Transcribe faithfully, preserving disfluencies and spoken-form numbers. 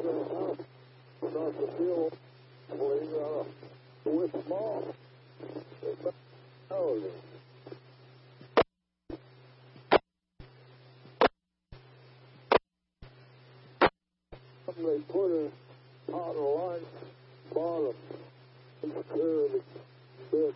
enough. Not the fuel. Believe uh, with small. It's melody. They put it on the line bottom. It's clear the